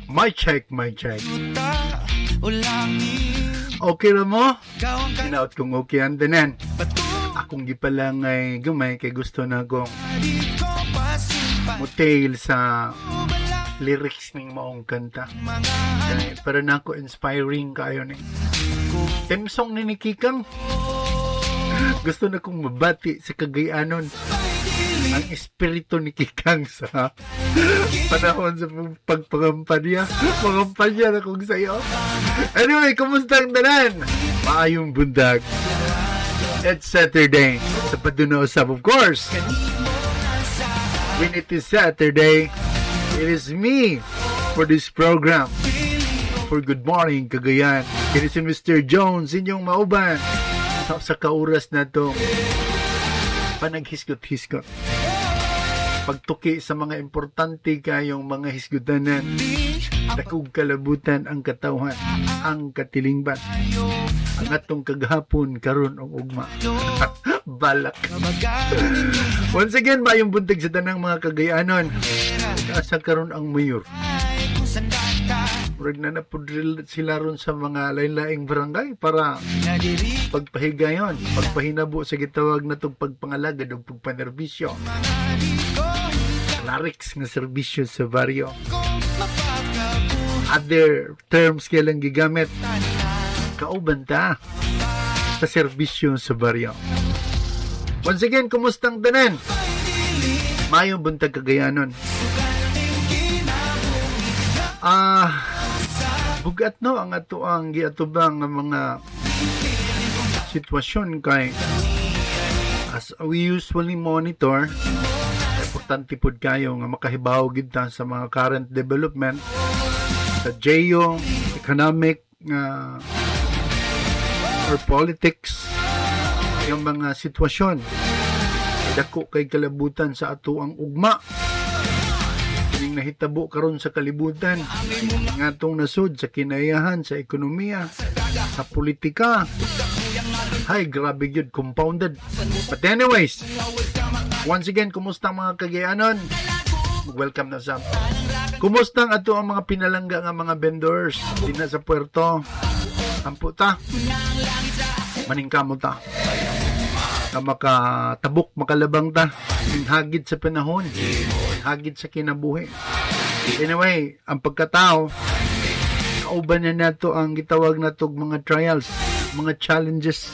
My check. Okay na mo? Hinaot kong okay ang tanan. Akong gipalang ay gamay kay gusto na akong mutail sa lyrics ng maong kanta. Pero na ako inspiring kayo ni. Theme song ni Kikang. Gusto na kong mabati sa Cagayanon ang espiritu ni Kikang sa panahon sa pagpangampanya. Pangampanya na kong sayo. Anyway, kumusta ang tanan? Maayong bundag. It's Saturday. Sa Paduno Usap, of course. When it is Saturday, it is me for this program. For Good Morning, Cagayan. It is si Mr. Jones, inyong mauban. Sa kauras na to, panaghisgot-hisgot. Pagtuki sa mga importante kayong mga hisgotanan, dakog kalabutan ang katawhan, ang katilingban. Ang atong kaghapon karon og ugma. Balak. Once again, mayong buntig sa tanang mga Cagayanon. Asa karon ang mayor. Murag na napudril sila ron sa mga lain-laing barangay para pagpahigayon, pagpahinabo sa gitawag na itong pagpangalagad o pagpanerbisyo. Larix nga serbisyo sa baryo. Other terms kailang gigamit. Kauban ta sa serbisyo sa baryo. Once again, kumustang tanan? Mayong buntag Cagayanon. Bugat no ang ato ang giatubang ng mga sitwasyon kay as we usually monitor, importante pud kayo nga makahibaw gid ta sa mga current development sa geo-economic or politics, yung mga sitwasyon dako kay kalabutan sa ato ang ugma. Kining nahitabo karon sa kalibutan ngatong nasud sa kinayahan sa ekonomiya, sa politika. Hay, grabe yun, compounded. But anyways, once again, kumusta mga Cagayanon? Welcome na sa kumusta ang ato ang mga pinalangga nga mga vendors din na sa puerto. Ampo ta, maningkamo ta, na makatabok, makalabang ta, hagid sa panahon, hagid sa kinabuhi. Anyway, ang pagkatao, kauban na nato ang gitawag natog mga trials, mga challenges.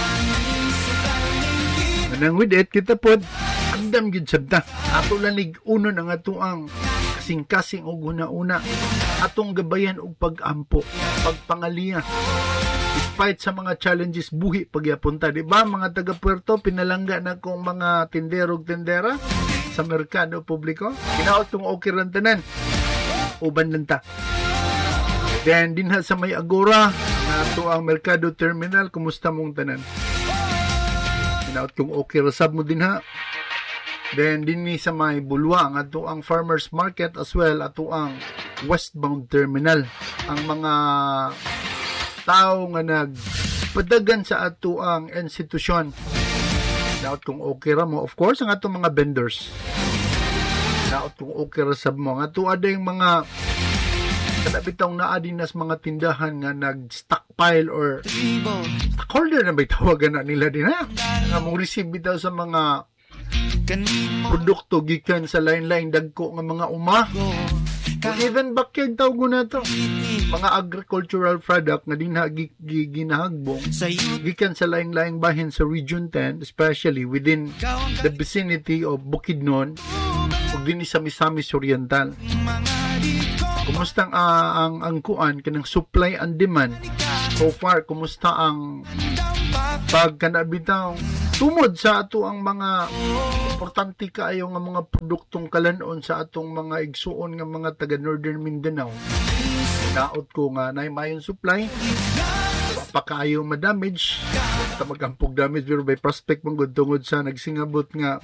Nang with it, kita po, andam gid sabta. Ato lanig unon ang ato ang kasing-kasing o una-una. Atong gabayan og pag-ampo, pagpangaliya. Despite sa mga challenges, buhi pagyapunta. Diba mga taga-Puerto, pinalangga na kong mga tindero-tindera sa merkado publiko. Kinaot kong okay rin tanan. Uban lang ta. Then, dinha sa may Agora, na ito ang Mercado Terminal, kumusta mong tanan? Kinaot kong okay rasab mo din ha. Then, din sa may Bulwa, ang ato ang Farmers Market as well, ato ang Westbound Terminal. Ang mga tao nga nagpadagan sa ato ang institusyon. Daot kung okay ra mo. Of course, ang ato mga vendors. Daot kung okay ra sab mo. Ang ato ada yung mga kadabitang naadinas mga tindahan nga nag-stockpile or stockholder na may tawagan na nila din ha. Nga mong receive bitaw sa mga produkto gikan sa lain-lain dagko nga mga uma. O even backyard tawag na to. Mga agricultural product na din ginahagbong gikan sa laing-laing bahin sa Region 10, especially within the vicinity of Bukidnon ug din sa Misamis Oriental. Kumusta ang kuan kanang supply and demand so far? Kumusta ang pagkanabitaw tumod sa ato ang mga importante kaayo nga mga produktong kalanon sa atong mga igsuon nga mga taga Northern Mindanao? Daot ko nga nay mayon supply pa kaayo ma-damage ta magampog damage pero by prospect mong tungod sa nagsingabot nga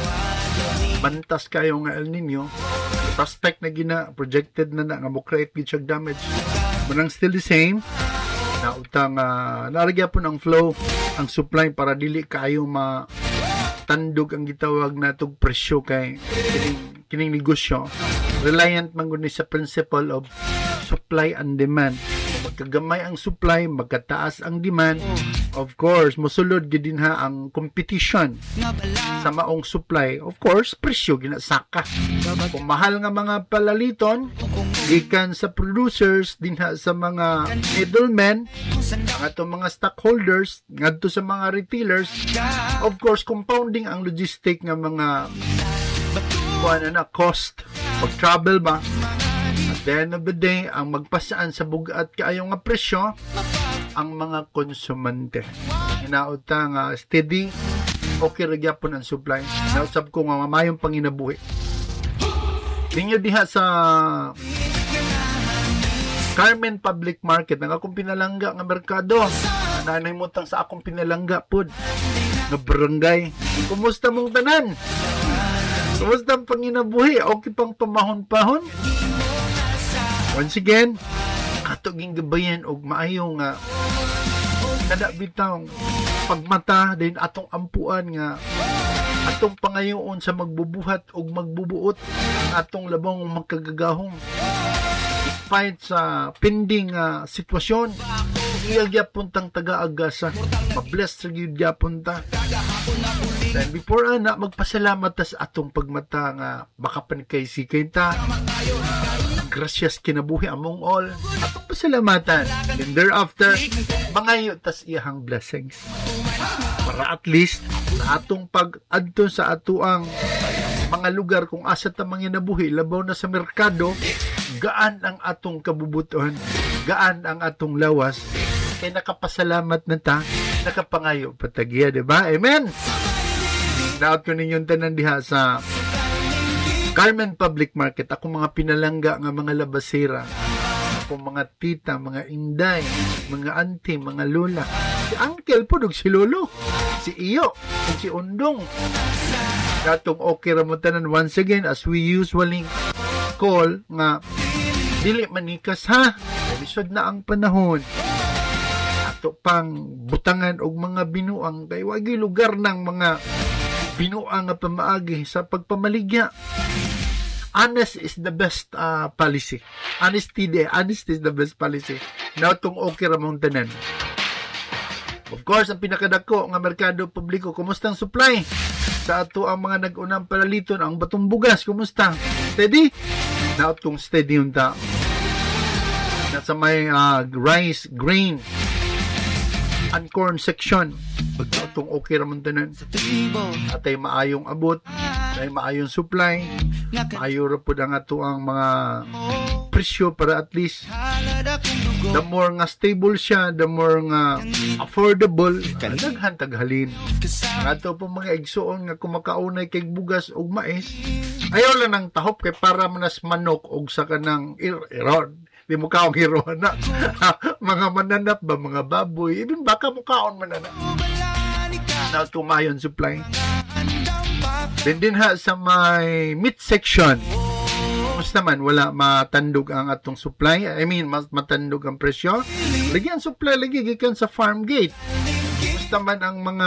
bantas kayo nga El Nino, prospect na projected na nga mo create gid siya damage. Manang still the same na utang naragya po ng flow ang supply para dili kayo matandog ang gitawag natog presyo kay kining negosyo reliant man gud sa principle of supply and demand. Magkagamay ang supply, magkataas ang demand. Of course, mosulod gid din ha ang competition sa maong supply. Of course, presyo ginasaka. Kung mahal nga mga palaliton, gikan sa producers din ha sa mga middlemen, ang atong mga stockholders, ngadto sa mga retailers, of course, compounding ang logistic nga mga cost. Pag-travel ba? At the end of the day, ang magpasaan sa bugat kaayo nga presyo, ang mga konsumante. Hinauta nga steady, okay ra gyapon ang supply. Nausab ko nga mamayong panginabuhi. Ninyo diha sa Carmen Public Market, nga akong pinalangga nga merkado. Nanay mo tang sa akong pinalangga pod nga barangay. Kumusta mong tanan? Kumusta ang panginabuhi? Okay pang pamahon-pahon? Once again, katuging gabayan og maayong kada bitang pagmata din atong ampuan nga atong pangayoon sa magbubuhat og magbubuot atong labang magkagagahong despite sa pending sitwasyon. Iya gyapon tang taga-agasa, mabless ra gyud gyapon ta. Then before magpasalamat ta sa atong pagmata nga baka panikay-sikay ta. Gracias kinabuhi among all. Atong pasalamatan. And thereafter, mangayo tas iyahang blessings. Para at least sa atong pag-adto sa atuang mga lugar kung asa ta manginabuhi, labaw na sa merkado, gaan ang atong kabubuton, gaan ang atong lawas, kay nakapasalamat na ta, nakapangayo patagya, diba? Amen! Naot ko ninyong tanan diha sa Carmen Public Market. Ako mga pinalangga nga mga labasera, ako mga tita, mga inday, mga auntie, mga lola, si uncle po, si lolo, si iyo, si undong. Katong okay ramutanan once again as we usually call nga dili manikas ha, lisod na ang panahon. Ato pang butangan og mga binuang kay wagi lugar ng mga binuang nga pamaagi sa pagpamaligya. Honest is the best policy. Honesty is the best policy. Now tong okay ramong tanan. Of course, ang pinakadako nga merkado publiko, kumusta ang supply? Sa ato ang mga nag-unang palaliton, ang batong bugas, kumusta? Steady? Naot kong steady yung ta. Nasa may rice, grain, and corn section. Naot kong okay ramon tanan. Atay maayong abot, atay maayong supply, maayo ra pud ang ato ang mga presyo para at least the more nga stable siya, the more nga affordable, daghan taghalin. Ato po mga igsuon nga kumakaunay kay bugas og mais, ayaw lang ng tahop kay para manas manok og sa kanang iron. Di mo kaong hero na. Mga mananap ba, mga baboy, even baka mo kaon mananap. Na tumayon supply. Then din ha sa may meat section, mas naman wala matandog ang atong supply. I mean, matandog ang presyo. Lagi ang supply, lagi gikan sa farm gate. Mas naman ang mga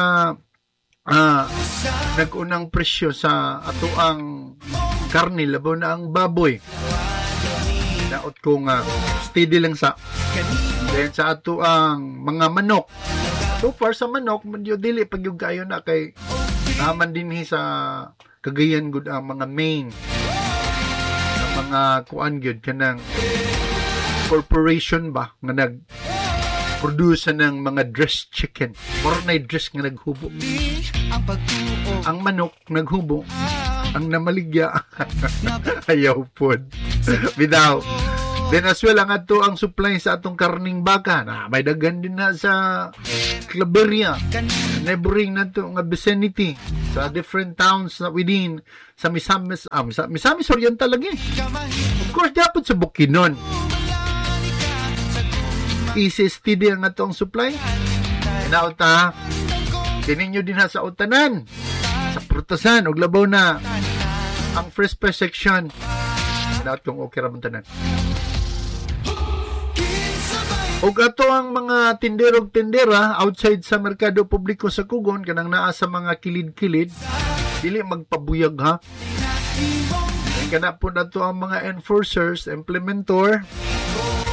nag-unang presyo sa ato ang karne, labaw na ang baboy. Naot ko nga steady lang sa then sa ato ang mga manok. So far sa manok, medyo dili pag yung kayo na kay naman din sa Cagayan gud ang mga main ang mga kuan gyud kanang corporation ba nga nag produce ng mga dressed chicken. More na dress nga naghubo. Ang manok naghubo. Ang namaligya ayaw pod. Bitaw. Then as well, ang ato ang supply sa atong karning baka. May dagan din na sa Claveria. Neighboring na to nga vicinity. Sa different towns na within sa Misamis. Sa Misamis Oriental lagi. Of course, dapat sa Bukidnon. Easy steady ang ato ang supply. Inauta. Tininyo din na sa utanan. Sa prutasan. Og labaw na ang fresh price section. Dapat kung okay ramon tanan. O ato ang mga tinderog tindera outside sa merkado publiko sa Kugon kanang naa sa mga kilid-kilid dili magpabuyag ha. Kana po nato ang mga enforcers, implementor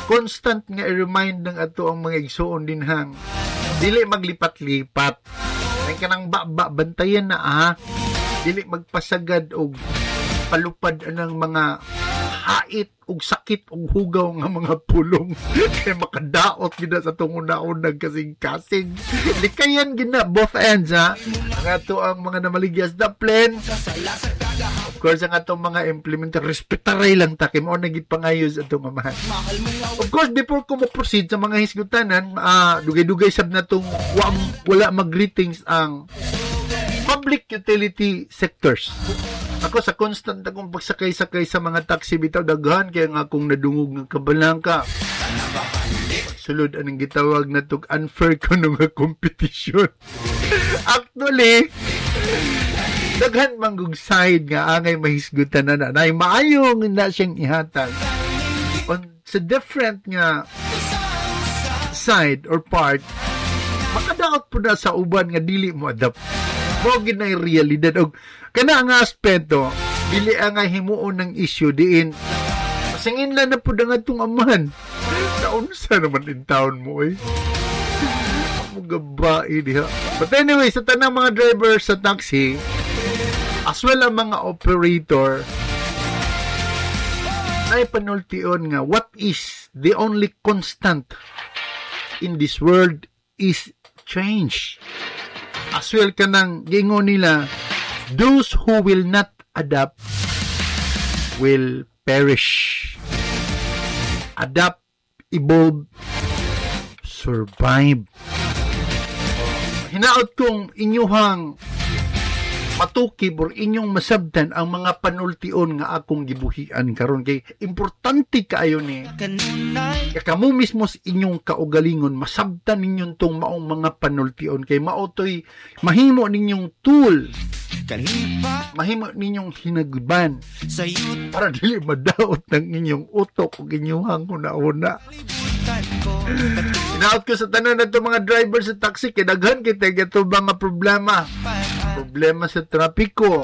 constant nga i-remind ng ato ang mga igsuon din hang dili maglipat-lipat. Ay kanang bantayan na dili magpasagad og palupad anang mga hait og sakit og hugaw nga mga pulong kay makadaot gid sa tunguna-unag kasing-kasing. Likayan gina both ends ang ato ang mga namaligyas na plan. Of course ang atong mga implementer respetaray lang ta kay mao na gid pangayos atong amahan. Of course before ko mo proceed sa mga hisgutanan, dugay-dugay sab na tong wala mag-greetings ang public utility sectors. Ako sa constant akong pagsakay-sakay sa mga taxi bitaw daghan kaya nga akong nadungog ng kabalangka. Sulod anong gitawag na tog unfair ko nga competition. Actually, daghan manggug side nga angay mahisgutan na nay maayong na siyang ihatag. Sa different nga side or part, makadaot po na sa uban nga dili mo adapt. Mo ginay realidad og kana nga aspeto dili nga himuon ng issue diin masingin lang na pud ang atong amahan. Naunsa naman in town mo mo gabae diha. But anyway, sa tanang mga driver sa taxi as well ang mga operator ay panultion nga what is the only constant in this world is change. As well kanang gingon nila, those who will not adapt will perish. Adapt, evolve, survive. Hinaot kong inyuhang matukib or inyong masabtan ang mga panultion nga akong gibuhian karon kay importante kaayo ni kamo mismo sa inyong kaugalingon masabtan ninyong tong maong mga panultion kay maotoy mahimo ninyong tool, mahimo ninyong hinagban para dili madaot ng inyong utok ug inyuhang una-una. Hinaot ko sa tanan nato mga driver sa taxi kay daghan kita gato mga problema sa trapiko,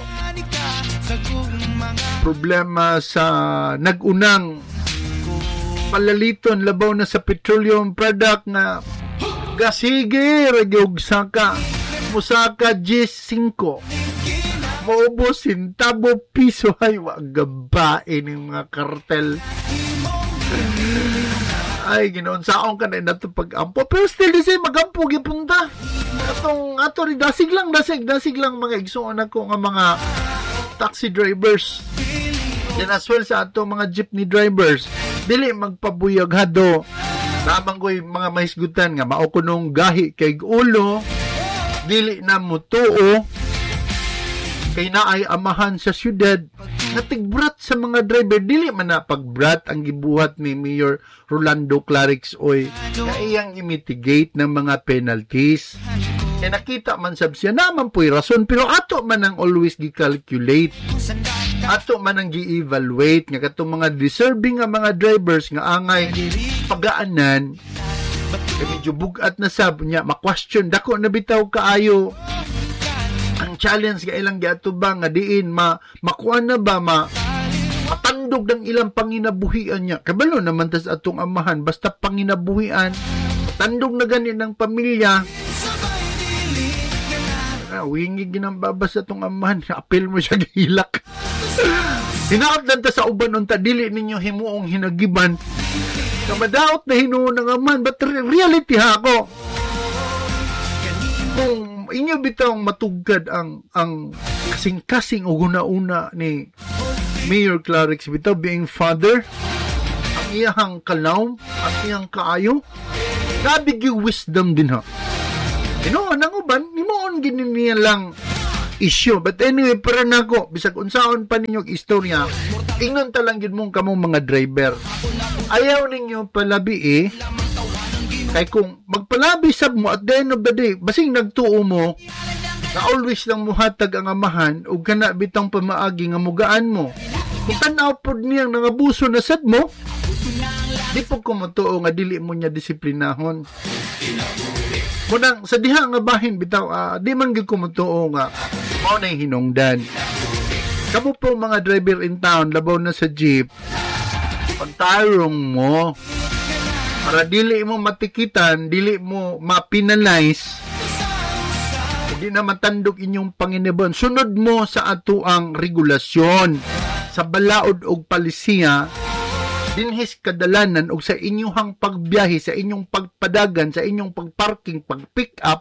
problema sa nagunang palaliton labaw na sa petroleum product na gasige ragyog saka musaka 15 maubos sintabo piso ay wagabae ng mga kartel. Ay, ginoon saong ka na nato pag-ampo. Pero still, di siya mag-ampo, gipunta. Ato rin, dasig lang mga igsuon ako nga mga taxi drivers. Then as well sa ato mga jeepney drivers. Dili magpabuyag hado. Namang ko'y mga mahisgutan nga, mao ko nung gahi kay ulo. Dili na mo tuo. Kay naay amahan sa syudad. Natigbrat sa mga driver, dili man na pagbrat ang gibuhat ni Mayor Rolando Clarix Oy na iyang imitigate ng mga penalties. Kaya nakita man sab siya naman po'y rason, pero ato man ang always gi-calculate. Ato man ang gi-evaluate nga katong mga deserving nga mga drivers nga angay pagaanan. Kaya medyo bugat na sab niya, ma-question, dako na bitaw kaayo. Ang challenge nga ilang giatubang nga diin makuan na ba matandog ng ilang panginabuhian niya. Kabalo naman tas atong amahan basta panginabuhian tandog na ganin ng pamilya. Wingi ginambabas atong amahan, apil mo siya gihilak. Hinaot lang ta sa uban unta dili ninyo himuong hinagiban. Kamadaot na hinuon ng amahan, but reality ha ako. Kung inyo bitang matugad ang kasing-kasing o guna-una ni Mayor Clarix bitaw being father, ang iyahang kalawm at iyang kaayo, nabig yung wisdom din ha. Nang uban, nimoon ginin niya lang issue. But anyway, para na ko, bisag unsaon pa ninyong istorya, ingnon talang yun mong kamong mga driver. Ayaw ninyo palabi kay kung magpalabi sab mo at the end of the day, basing nagtuo mo, na always lang muhatag ang amahan, o kana bitang pamaagi nga mugaan mo. Kung tanaw po niyang nangabuso na sad mo, di po kumutuo nga dili mo niya disiplinahon. Munang sa diha nga bahin bitaw, di man gyud kumutuo nga mao na hinungdan. Kamo po mga driver in town, labaw na sa jeep, pagtarong mo, para dili mo matikitan, dili mo ma-penalize, hindi na matandog inyong Panginoon. Sunod mo sa ato ang regulasyon sa balaod og palisiya dinhis kadalanan og sa inyong pagbiyahe, sa inyong pagpadagan, sa inyong pagparking, pag-pick up.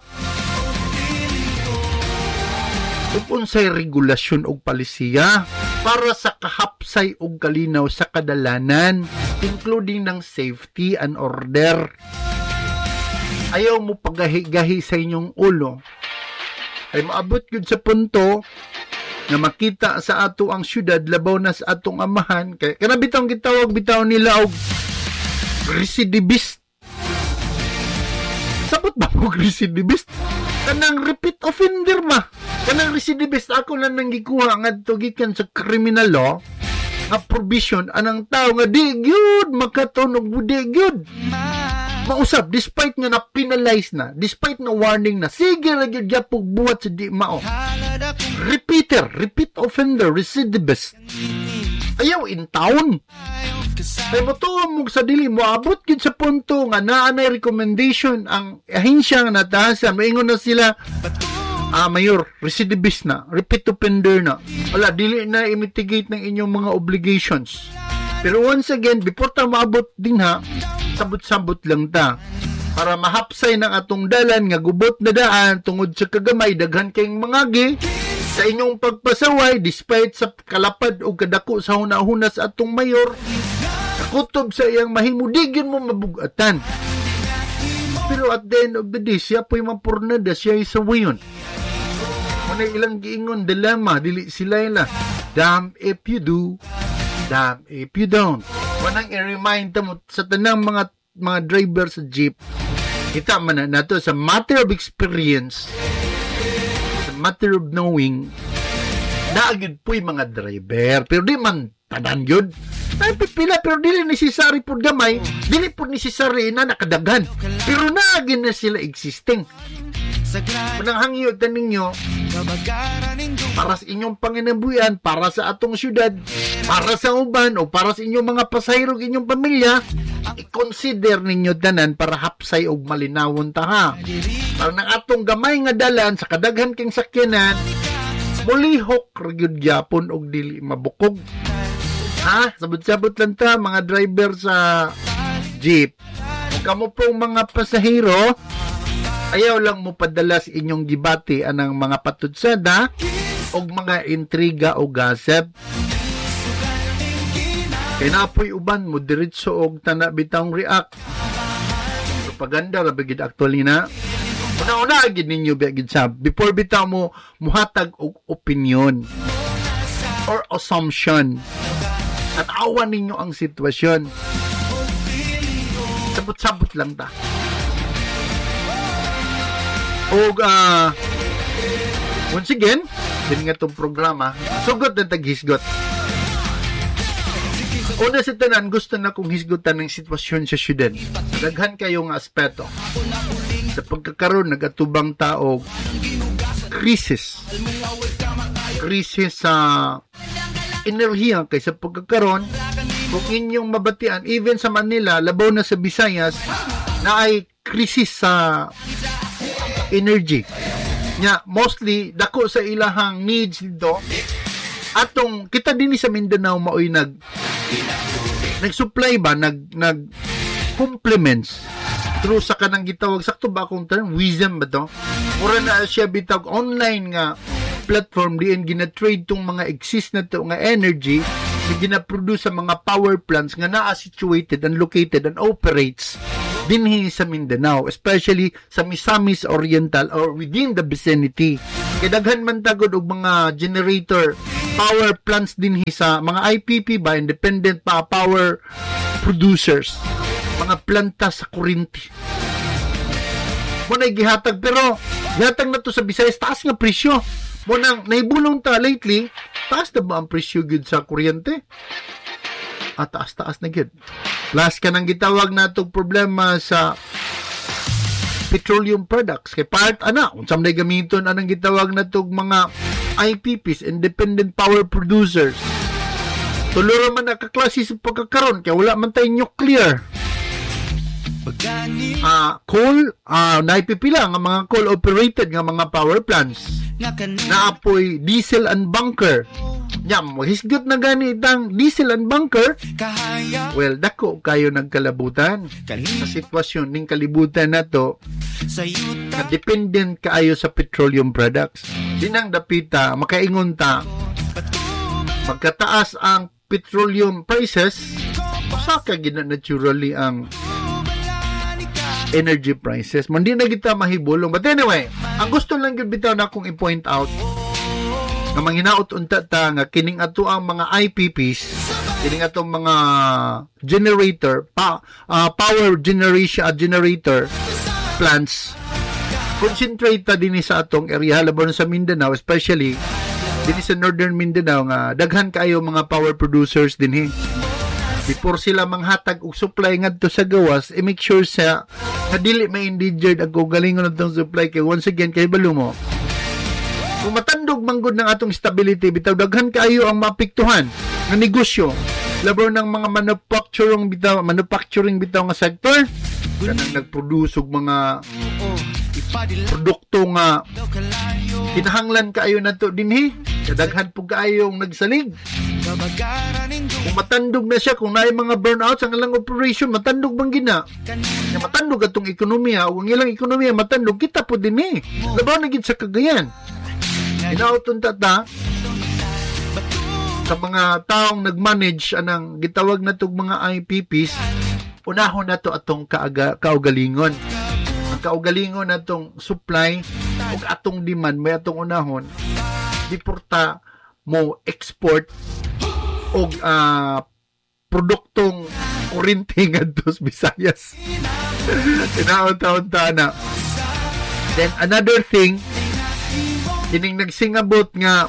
Ug unsay regulasyon og palisiya para sa kahapsay og kalinaw sa kadalanan, including ng safety and order. Ayaw mo pagahi-gahi sa inyong ulo. Ay maabot yun sa punto na makita sa ato ang syudad, labaw na sa atong amahan. Kaya kanabitang gitawag bitaw nila og recidivist. Sabot ba mo recidivist? Kanang repeat offender ma. Kanang recidivist, ako na nang gikuha nga gikan sa criminal law nga provision anang tao nga di gyud makatunog di gyud mausap despite nga na-penalize na, despite na warning na, sige ra gyud gyapog buhat sa di mao. Repeat offender, recidivist. Ayaw in town. Kaya mo tuwag sa dili mo abot gyud sa punto nga naanay recommendation ang ahensya nga natahasan, maingon na sila mayor, recidivist na, repeat offender na. Wala, dili na i-mitigate ng inyong mga obligations. Pero once again, before ta maabot din ha, sabot-sabot lang ta. Para mahapsay ng atong dalan nga gubot na daan tungod sa kagamay, daghan kayong mangagi sa inyong pagpasaway, despite sa kalapad o kadako sa hunahuna sa atong mayor, nakutob sa iyang mahimo, digin mo mabugatan. Pero at the end of the day, siya po'y mapurnada, siya ay sawayon. Muna ilang giingon dilemma, dili sila ila. Damn if you do, damn if you don't. Manang i-remind mo sa tanang mga driver sa jeep, kita man na to sa matter of experience, sa matter of knowing, naagid po'y mga driver, pero di man tanan yun. Ay pipila, pero dili necessary po gamay, dili po necessary na nakadagan, pero naagin na sila existing. Manang hangyo taninyo para sa inyong panginabuyan, para sa atong syudad, para sa uban o para sa inyong mga pasahero, inyong pamilya, i-consider ninyo tanan para hapsay og malinawon ta ha. Para ng atong gamay nga dalan sa kadaghan king sakyanan, mulihok ragyud gyapon og dili mabukog. Ha, sabot-sabot lang ta mga driver sa jeep. Kamo pong mga pasahero, ayaw lang mo padala sa inyong gibati anang mga patutsada o mga intriga o gossip. Kaya napoy uban mo diretso og tana bitang react. Propaganda ra bigid actually na. Una-una agad ninyo bigid sa before bitaw mo muhatag og opinion or assumption. At awan ninyo ang sitwasyon. Sabot-sabot lang ta. O once again, din nga itong programa, sugot na taghisgot. Una sa tanan, gusto na kong hisgutan ng sitwasyon sa syudad. Daghan kayong aspeto. Sa pagkakaroon, nagatubang tao, krisis sa enerhiya kaysa pagkakaroon. Kung inyong mabatian, even sa Manila, labaw na sa Visayas, na ay krisis sa energy. Nya mostly dako sa ilahang needs dito. Atong kita dinhi sa Mindanao maoy nag-supply ba nag complements through sa kanang gitawag sakto ba akong term wisdom ba to? Mura na siya bitag online nga platform diin gina-trade tong mga exist na to nga energy na gina-produce sa mga power plants nga naa situated and located and operates dinhi sa Mindanao, especially sa Misamis Oriental or within the vicinity. Kaya daghan man tagod og mga generator power plants dinhi sa mga IPP ba, independent power producers, mga planta sa kuryente. Muna gihatag, pero gihatag na to sa Visayas, taas nga presyo. Muna naibulong ta lately, taas na ba ang presyo gid sa kuryente? Taas-taas na gid. Plus ka nang gitawag natong problema sa petroleum products. Kay part unsam na gamiton anang gitawag natong mga IPPs, independent power producers. Tuluro man nakaklase sa pagkakaroon kay wala man tayong nuclear. coal, naipipila nga mga coal-operated nga mga power plants na apoy diesel and bunker. Hisgot na ganitang diesel and bunker. Well, dako kayo nagkalabutan sa sitwasyon ning kalibutan na to na dependent kaayo sa petroleum products. Dinang dapita, makaingon ta, magkataas ang petroleum prices, masaka gina naturally ang energy prices. Hindi na kita mahibulong. But anyway, ang gusto lang yun bitaw na akong i-point out nga manghinaot unta ta nga kining ato ang mga IPPs, kining atong mga generator, power generator plants, concentrate ta din sa atong area laban sa Mindanao, especially din sa northern Mindanao nga daghan kaayo mga power producers dinhi. Before sila manghatag og supply ngadto sa gawas, make sure sa nga dili ma-endangered ang kaugalingon natong supply kay once again kay balumo. Kung matandog manggod ng atong stability, bitaw daghan kaayo ang mapiktuhan nga negosyo labaw ng mga manufacturing bitaw nga sector kanang nagproduce og mga produkto nga kinahanglan kaayo nato dinhi, daghan pug kaayong nagsalig. Kung matandog na siya, kung naay mga burnouts ang ilang operation, matandog bang gina? Matandog atong ekonomiya, o ang ilang ekonomiya matandog, kita po din labaw na gid sa Cagayan. Inauton tata sa mga taong nag-manage anang gitawag na itong mga IPPs, unahon na ito atong kaugalingon. Ang kaugalingon na itong supply o atong demand, may atong unahon, di porta mo export o produktong kurinti nga dos Visayas. Tinaon-taon na. Then another thing, kining nagsingabot nga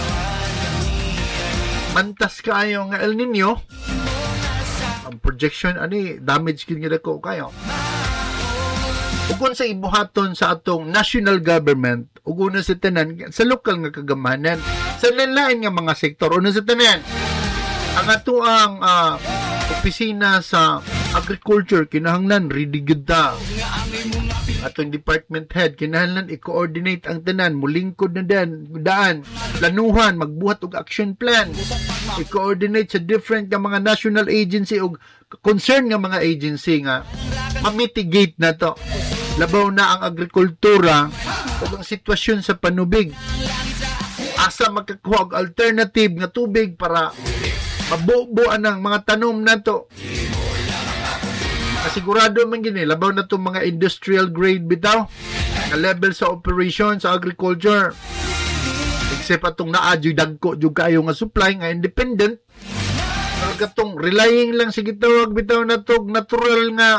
mantas kayo nga El Nino, ang projection damage kin nga dako kayo. Ug sa ibuhaton sa atong national government, ug una sa tanan sa lokal nga kagamanan, sa lain nga mga sektor, una sa tanan ang atoang opisina sa agriculture kinahanglan ready gyud ta. Atong department head kinahanglan i-coordinate ang tanan, mulingkod na daan, planuhan, magbuhat og action plan, i-coordinate sa different nga mga national agency og concern nga mga agency nga ma-mitigate na to. Labaw na ang agrikultura o ang sitwasyon sa panubig. Asa magkakuha og alternative nga tubig para mabubuan ang mga tanom na to. Kasigurado man gini, labaw na itong mga industrial grade bitaw na level sa operation sa agriculture. Except atong naadyo'y dagko dyan kayo nga supply nga independent. Pero katong relying lang sa gitawag bitaw na itong natural nga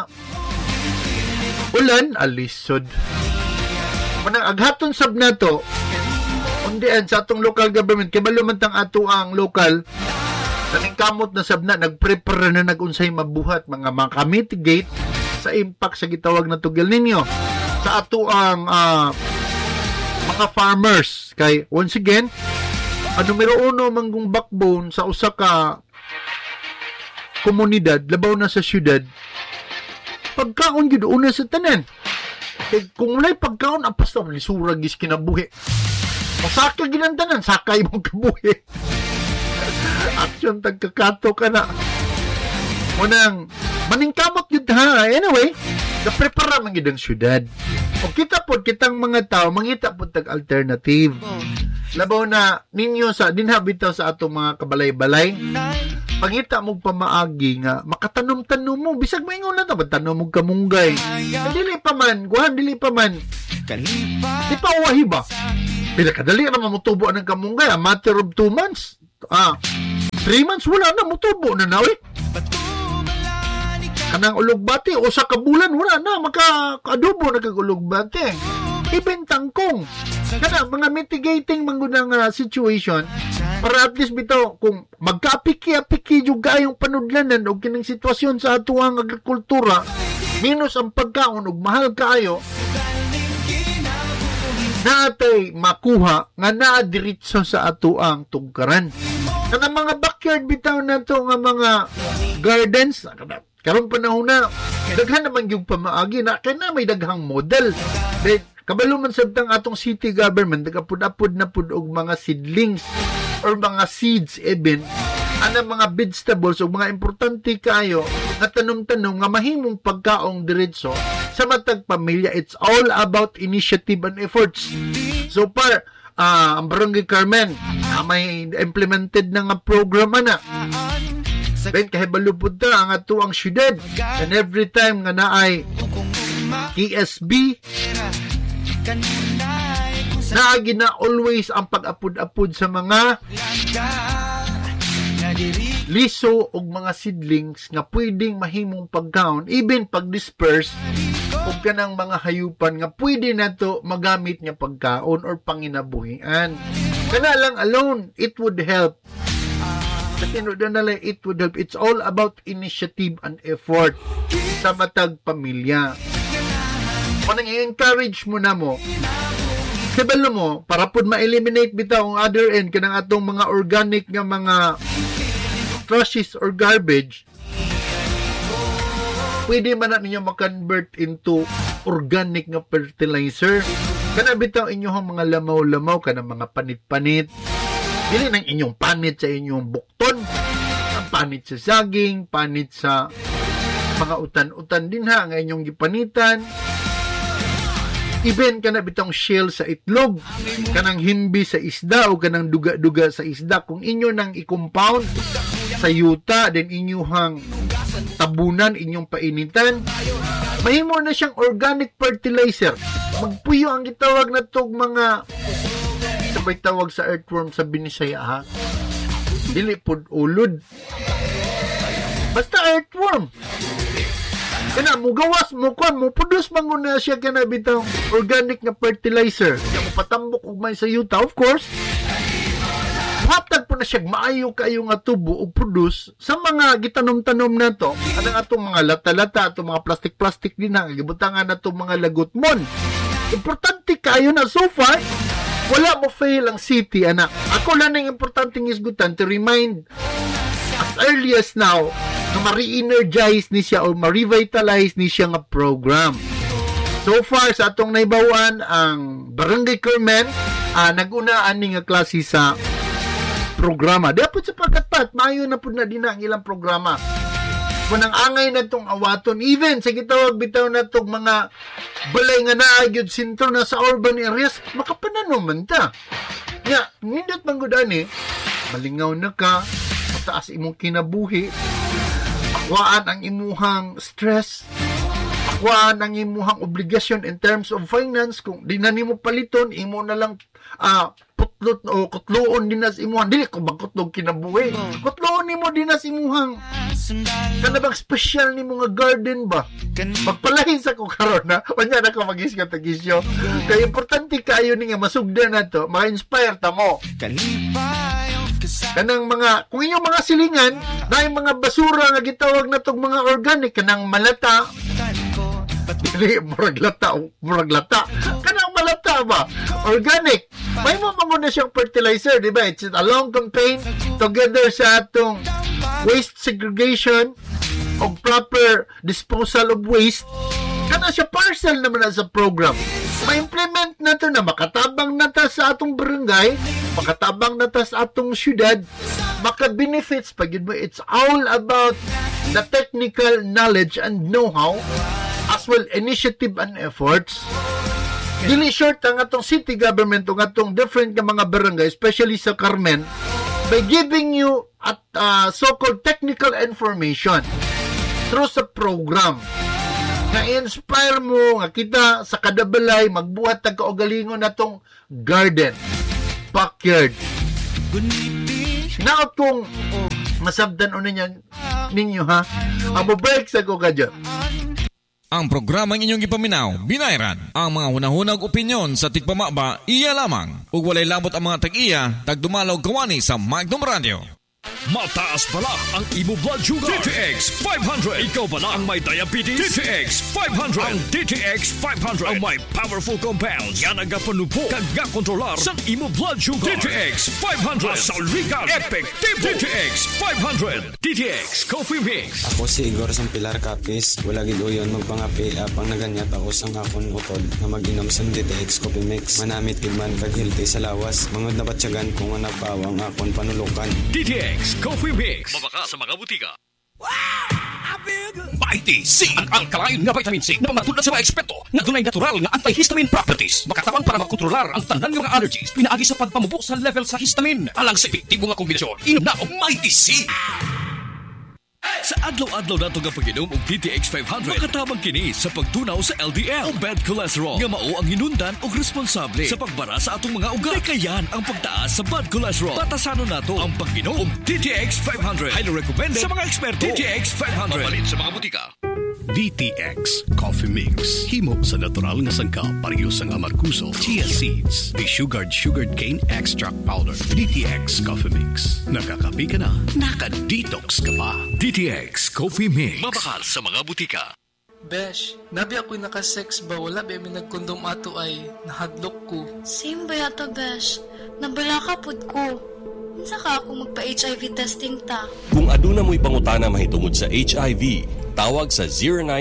ulan, alisod. Manang aghaton sab na to, undian sa atong local government, kaya balumantang ato ang local, kaning kamot na sabna, nagprepare na nagunsay mabuhat, mga makamitigate sa impact sa gitawag na tugel ninyo. Sa ato ang mga farmers. Kay, once again, ang numero uno manggong backbone sa usa ka komunidad, labaw na sa syudad, pagkaon yun, una sa tanan. Kaya kung mulay pagkaon, apas na, lisura gis kinabuhi. Masaka ginantanan, sakay mong kabuhi. Action, tagkakato ka na. Munang, maningkamot yun ha. Anyway, naprepara man yun ang syudad. O kita po, kitang mga tao, mangita po tag-alternative. Labaw na, ninyo sa, dinhabitaw sa atong mga kabalay-balay, pangita mong pamaagi nga, makatanom-tanom mo, bisag maingon na ito, magtanom mong kamunggay. Dili pa man, guhan, dili pa man. Di pa uwahi ba? Pinakadali na mamutubo ng kamunggay, a matter of 2 months. 3 months, wala na, mutubo na na, kanang ulugbati, o sa kabulan, wala na, maka-adobo na kag-ulugbati. Even tangkong. Kana, mga mitigating mangunang situation, para at least bitaw, kung magkapiki-apiki juga yung panudlanan o kinang sitwasyon sa atuang agrikultura, minus ang pagkaon o mahal kaayo, natay makuha nga naadiritso sa atuang tugkaran. Kanang mga backyard bitaw na to nga mga gardens, karong panahon na, daghan naman yung pamaagi na, kaya na may daghang model. Then, kabalo man sabtang atong city government, nagapud-apud na pud og mga seedlings or mga seeds even, ana mga vegetables o mga importante kayo na tanom-tanom nga mahimong pagkaong diretso sa matag pamilya. It's all about initiative and efforts. So far, ang Barangay Carmen, may implemented na nga programa na. Ben, kahibalo po ta ang ato ang syudad. And every time nga naay KSB, naagi na always ang pag-apod-apod sa mga liso o mga seedlings nga pwedeng mahimong pagkaon, even pag-disperse o kanang mga hayupan nga pwede na to magamit nga pagkaon or panginabuhian. Kana lang alone, it would help. It would help. It's all about initiative and effort sa matag pamilya. Kung i-encourage mo na mo, kabalo mo, para po ma-eliminate bitaw ang other end kanang atong mga organic nga mga trashes or garbage, pwede man na ninyo makonvert into organic nga fertilizer. Kana bitaw inyong mga lamaw-lamaw, kana mga panit-panit, dili nang inyong panit sa inyong bukton, ang panit sa saging, panit sa mga utan-utan din ha, nga inyong gipanitan. Even kana bitong shell sa itlog, kanang himbi sa isda o kanang duga-duga sa isda, kung inyo nang i-compound sa yuta, then inyong tabunan, inyong painitan, mahimo na siyang organic fertilizer. Magpuyo ang gitawag na tog mga sabay tawag sa earthworm sa Binisaya ha. Dili pud ulod. Basta earthworm. Kana mo gawas mo kon mo produce manguna siya kana bitaw organic nga fertilizer. Nga mo patambok og may sa yuta, of course. Hatag po na siya maayo kayo nga tubo o produce sa mga gitanom-tanom na to. Anang atong mga lata-lata, atong mga plastic-plastic din na, gibutangan na itong mga lagutmon. Importante kayo na so far, wala mo fail ang city, anak. Ako lang ang importanteng isgutan to remind as early as now na ma-re-energize ni siya o ma-revitalize ni siya nga program. So far, sa atong naibawan, ang Barangay Carmen, nag-unaan ni nga klase sa programa. Dapat sa pagkatpat, mayo na po na din ang ilang programa. Kung ang angay na itong awaton, even sa gitawag bitaw na itong mga balay nga naagyod sintro na sa urban areas, makapananom man ta. Nga, nindot manggudaan malingaw na ka, mataas imong kinabuhi, akwaan ang imuhang stress, akwaan ang imuhang obligasyon in terms of finance. Kung di na nimo paliton, imo na lang putlot o kutloon din na imuhang, dili ko magkutlog kinabuhi, kutloon nimo din na imuhang kana bang special ni mga garden ba, magpalahin sa ko karon na wanya na ko mag-isgat tagisyo. Kaya importante kayo ni nga masugdan na to, ma-inspire ta mo kanang mga, kung inyong mga silingan na yung mga basura nga gitawag na tong mga organic, kanang malata, dili murag lata kanang malata ba, organic, may mamanguna siyang fertilizer, di ba? It's a long campaign together sa atong waste segregation o proper disposal of waste. Kana siya parcel naman na sa program. Ma-implement na to na makatabang na ta sa atong barangay, makatabang na ta sa atong syudad, maka-benefits pag yun mo. It's all about the technical knowledge and know-how as well initiative and efforts. Dili short ang atong city government o atong different nga mga barangay, especially sa Carmen, by giving you at so-called technical information through sa program nga inspire mo nga kita sa kadabalay magbuhat tag kaugalingon natong garden, backyard. Naot kung masabdan o ninyo ha, abo-break sa ko kadyo. Ang programang inyong ipaminaw, binayran. Ang mga hunahunag opinyon sa tigpamaba, iya lamang. Ug walay labot ang mga tag-iya, tagdumalaw gawani sa Magnum Radio. Mataas pala ang imo blood sugar. DTX 500. Ikaw pala ang may diabetes. DTX 500. Ang DTX 500 ang may powerful compounds yan nagapanupo kag nga kontrolar sa imo blood sugar. DTX 500. Masaligan. Effective. DTX 500. DTX Coffee Mix. Ako si Igor Sampilar Capis. Wala gid uyon magpangapi apang naganyat ako sang akon utod na mag-inom sa DTX Coffee Mix. Manamit man kag healthy sa lawas. Mangod na batyagan kung nga napawang akon panulukan. DTX Coffee Mix. Mabaka sa mga butika. Mighty C ang alkaline nga vitamin C na matulad sa mga eksperto na dunay natural nga antihistamine properties makatawan para makontrolar ang tanan nga mga allergies pinaagi sa pagpamubo sa level sa histamine alang sa epektibo nga kombinasyon inom na og Mighty C. Sa adlaw-adlaw nato nga pag-inom og DTX 500 makatabang kini sa pagtunaw sa LDL o bad cholesterol nga mao ang hinundan og responsable sa pagbara sa atong mga ugat. Kayan ang pagtaas sa bad cholesterol. Batasanon nato ang pag-inom og DTX 500. Highly recommended sa mga eksperto. DTX 500. Mapalit sa mga butika. DTX Coffee Mix. Himo sa natural nga sangkap pareho sang amarkuso, chia seeds, sugared cane extract powder. DTX Coffee Mix. Nakakapi ka na, naka-detox ka pa. DTX Coffee Mix. Mabakal sa mga butika. Besh, nabi ako'y nakasex ba? Wala ba may nagkondom ato ay nahadlok ko. Same ba yato, Besh? Nabala ka pud ko. Minsa ka ako magpa-HIV testing ta. Kung aduna mo'y pangutana mahitungod sa HIV, tawag sa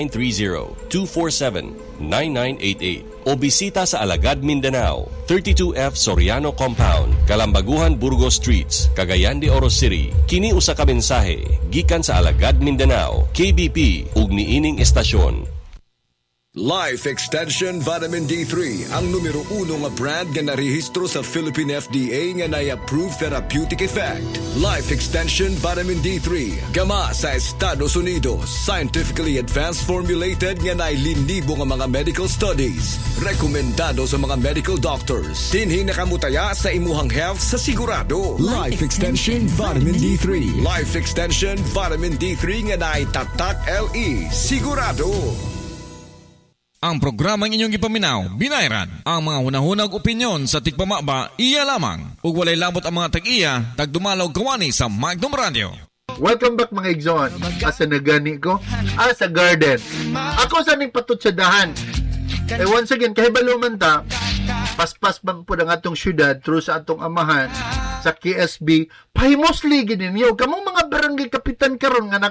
0930-247-9988 o bisita sa Alagad, Mindanao, 32F Soriano Compound, Kalambaguhan, Burgos Streets, Cagayan de Oro City. Kini usa ka mensahe gikan sa Alagad, Mindanao, KBP ug niining estasyon. Life Extension Vitamin D3 ang numero 1 nga brand nga narehistro sa Philippine FDA nga na-approve therapeutic effect. Life Extension Vitamin D3 gama sa Estados Unidos, scientifically advanced formulated nga nailinibo nga mga medical studies, rekomendado sa mga medical doctors. Dinhi nakamutaya sa imuhang health sa sigurado. Life Extension Vitamin D3. Life Extension Vitamin D3 nga naitatak LE sigurado. Ang programang inyong ipaminaw, binayran. Ang mga hunahunag opinyon sa tigpamaba, iya lamang. Ug walay labot ang mga tag-iya, tagdumalaw kawani sa Magnum Radio. Welcome back mga igsoon. Asa nagani ko? Sa garden. Ako sa ning patutsadahan. Once again, kahibalo man ta, paspas bang po ng atong syudad through sa atong amahan sa KSB, pahimosli gininyo. Kamong mga barangay kapitan karon nga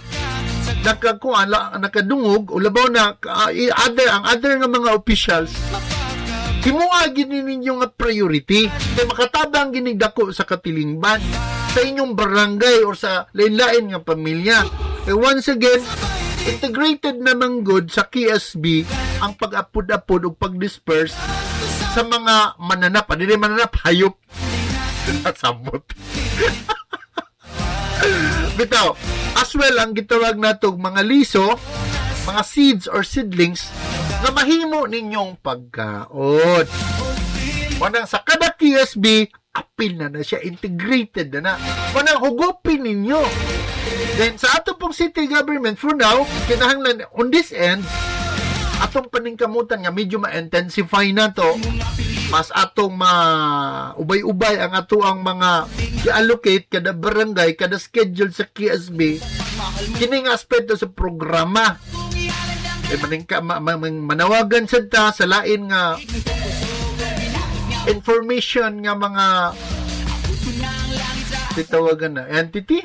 nakadungog o labaw na ang other nga mga officials himuha gini ninyo nga priority kay makatabang ginigdako sa katilingban sa inyong barangay o sa lain-lain nga pamilya. Once again, integrated naman good sa KSB ang pag-apod-apod o pag-disperse sa mga mananap. Ano rin mananap? Hayop. Samot. Bitaw, as well ang gitawag natong mga liso, mga seeds or seedlings na mahimo ninyong pagkaon. Manang sa kada KSB, apil na siya, integrated na. Manang hugupin ninyo. Then sa ato pong city government, for now, kinahanglan on this end, atong paningkamutan nga medyo ma-intensify na to. Mas atong ubay-ubay ang ato ang mga i-allocate kada barangay, kada schedule sa KSB. Kining aspeto sa programa. Manawagan sa ta sa lain nga information nga mga titawagan na entity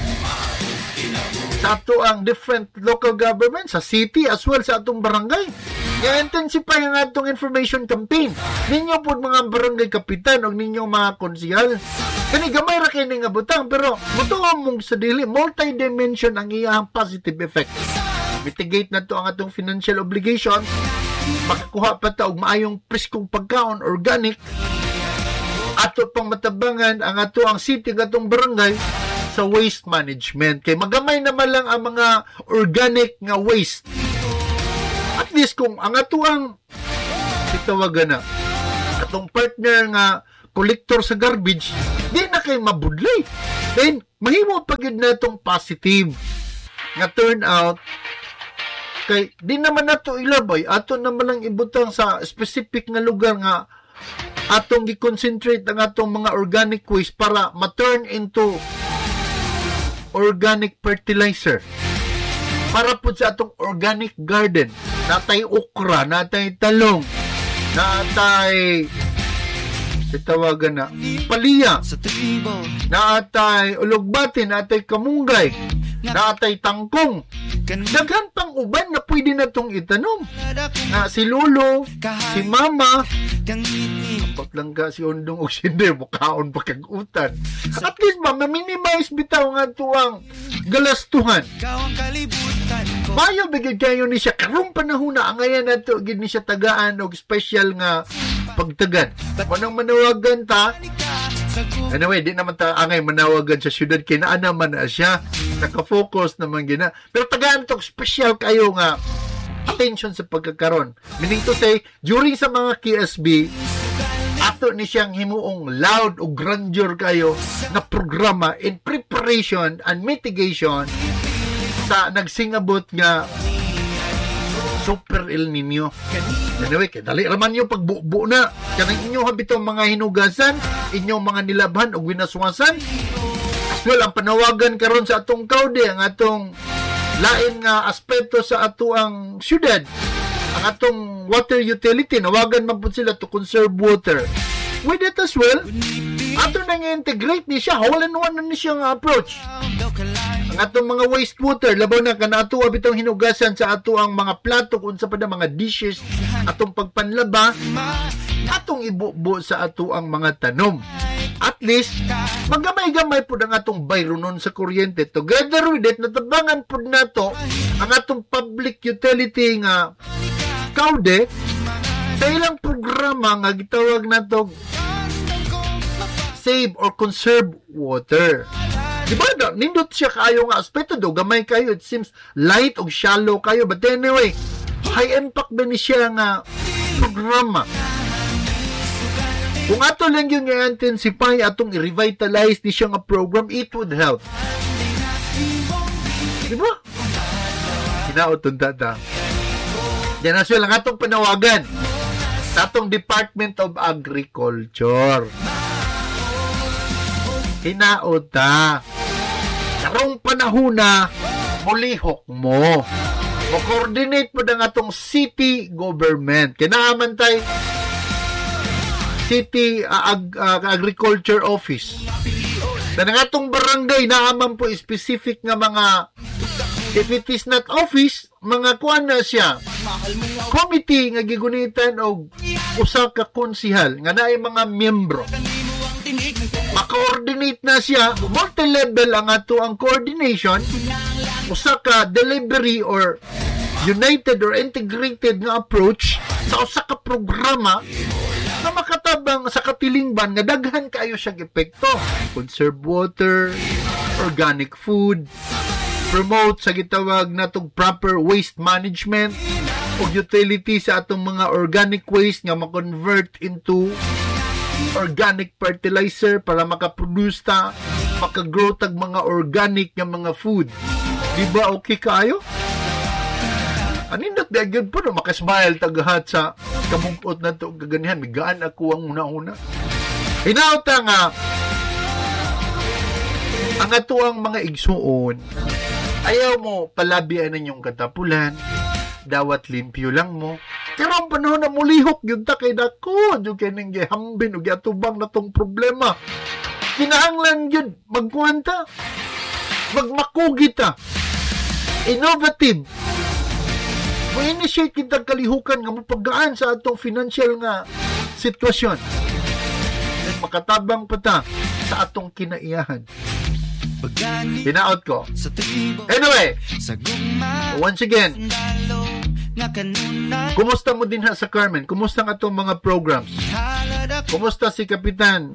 sa ato ang different local government, sa city as well sa atong barangay. I-intensify ang atong information campaign. Ninyo po mga barangay kapitan o ninyong mga konsihal. Kani gamay ra kay nga butang pero mutuong mong sa dili multi-dimension ang iyang positive effect. Mitigate na to ang atong financial obligation. Makakuha pa ta og maayong preskong pagkaon organic. Ato pang matabangan ang ato ang city atong barangay sa waste management. Kay magamay naman lang ang mga organic nga waste. At least kung ang atuang itawagan na atong partner nga collector sa garbage, di na kayo mabudlay. Then, mahimo pagid na itong positive nga turn out kay di naman nato ilabay, ato naman lang ibutang sa specific nga lugar nga atong gi-concentrate ang atong mga organic waste para ma-turn into organic fertilizer. Para po sa atong organic garden. Natay okra, natay talong, natay itawagan na paliya, natay ulugbati, natay kamunggay, natay tangkong. Daghan pang uban na pwede na itong itanom. Si Lolo, si Mama, ambot lang ka si Ondong o Sinde, mukhaon pa kag-utan. At least ba, ma-minimize bitaw nga tuwang galastuhan. Bayo bigay kayo ni siya, karong panahon na, ang ngayon na ito, gini siya tagaan o special nga pagtagan. Manang manawagan ta, anyway, di naman ta angay manawagan sa syudad, kinaan naman na siya, nakafocus naman gina. Pero tagaan to, special kayo nga attention sa pagkakaroon. Meaning to say, during sa mga KSB, ato ni siyang himuong loud o grandeur kayo na programa in preparation and mitigation sa nagsingabot nga Super El Nino. Anyway, dali raman nyo pagbubo na. Kanang inyo habitong mga hinugasan, inyong mga nilabhan o winaswasan. As well, ang panawagan karon sa atong kaude, ang atong lain nga aspeto sa ato ang syudad, ang atong water utility, nawagan man po sila to conserve water. With it as well, ato nang integrate ni siya, all-in-one na ni siya nga approach. Ang atong mga wastewater, labaw na kanato abitong hinugasan sa ato ang mga plato, kung sa pa mga dishes, atong pagpanlaba, atong ibubo sa ato ang mga tanom. At least, magamay-gamay po ang atong bayronon sa kuryente. Together with it, natabangan po nato ang atong public utility nga kaude sa ilang programa nga gitawag nato save or conserve water. Diba? Nindot siya kayo nga aspeto do, gamay kayo, it seems light o shallow kayo, but anyway, high impact ba ni siya nga programa. Kung ato lang yung i-intensify atong i-revitalize ni siya nga program, it would help. Diba? Hinaotong tata. Yan as well, ang atong panawagan sa atong Department of Agriculture. Hinaota. Karong panahon na, mulihok mo. Mo-coordinate mo ng atong city government. Kinaaman tayo City Agriculture Office. Na ng atong barangay, naaman po specific nga mga, if it is not office, mga kuan na siya, committee nga gigunitan o usa ka konsihal, nga naay mga miyembro. Ma-coordinate na siya, multi-level ang ato ang coordination, usa ka delivery or united or integrated nga approach sa usa ka programa na makatabang sa katilingban nga daghan kaayo siyang epekto. Conserve water, organic food, promote sa gitawag natong proper waste management o utility sa atong mga organic waste nga ma-convert into organic fertilizer para makaproduce ta, makagrow tag mga organic nga mga food. Diba okay kaayo? Anindot nagyod po no, makasmile tagahat sa kamungkot na ito gaganihan. Migaan ako ang una-una. Hinauta nga, ang ato ang mga igsuon, ayaw mo palabian ninyong katapulan, dawat limpyo lang mo. Pero ang panahon na mulihok, yun ta kay dako, yun kay nang gihambin, o giatubang na tong problema. Kinahanglan yun, magkuhanta, magmakugita, innovative, mo-initiate kitang kalihukan nga mapaggaan sa atong financial nga sitwasyon. At makatabang pa ta sa atong kinaiyahan. Hinaot ko. Anyway, once again, kumusta mo din ha sa Carmen? Kumusta nga itong mga programs? Kumusta si Kapitan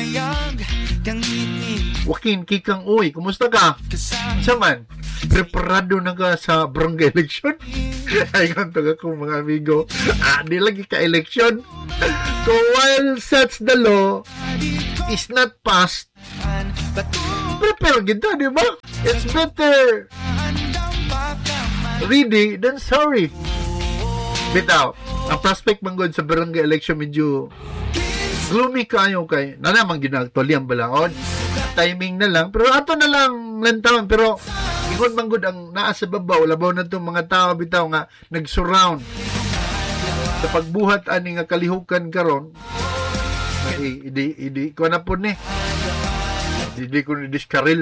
Joaquin Kikang Uy? Kumusta ka? Saman, preparado na ka sa barangay election? Ay, kantong ako mga amigo. Di lagi ka-election. So, while such the law is not passed, prepare kita, di ba? It's better ready than sorry. Bitaw, ang prospect manggod sa barangay election medyo gloomy kayo kay nanamang ginagtuloy ang balaod. timing na lang, pero ato na lang lantawon, pero ingon manggod ang naa sa babaw, labaw na itong mga tao bitaw nga nag-surround sa pagbuhat ani nga kalihukan karon. Idi ko na po ni. Hindi ko ni diskaril.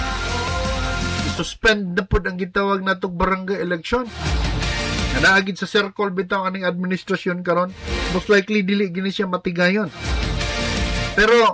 Suspend na po ang gitawag na itong barangay election. Naagid sa circle bitaw aning administrasyon karon. Most likely dili gini siya matigayon. Pero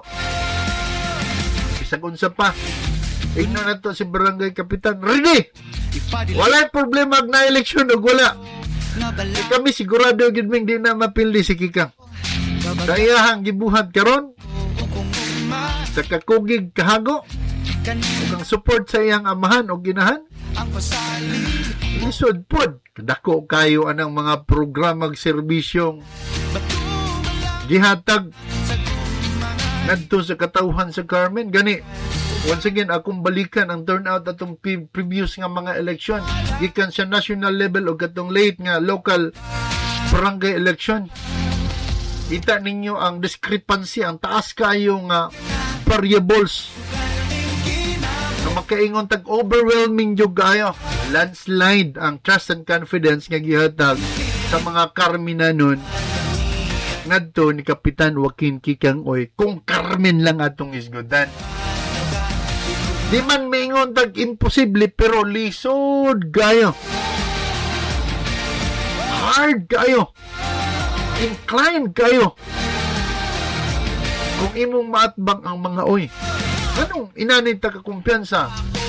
isag unsa pa, igno na to si barangay kapitan, ready! Wala problema na eleksyon o wala. Kami sigurado gid ming di na mapildi si Kikang. Dayahang gibuhat karon sa kakugig kahago ug ang support sa iyang amahan o ginahan. Lisod pod kadako kayo anang mga programang serbisyong gihatag ngadto sa katawhan sa Carmen. Gani, once again, akong balikan ang turnout atong previous nga mga eleksyon. Gikan sa national level o katong late nga local barangay election. Kita ninyo ang discrepancy, ang taas kayo nga variables. Na makaingon tag-overwhelming yung kayo. Landslide ang trust and confidence nga gihatag sa mga Carminanon ngadto ni Kapitan Joaquin Kikang Oy, kung Carmen lang atong isgudan. Di man maingon tag imposible, pero lisod kayo. Hard kayo. Inclined kayo. Kung imong maatbang ang mga oy. Anong inanay ta ka kumpiyansa?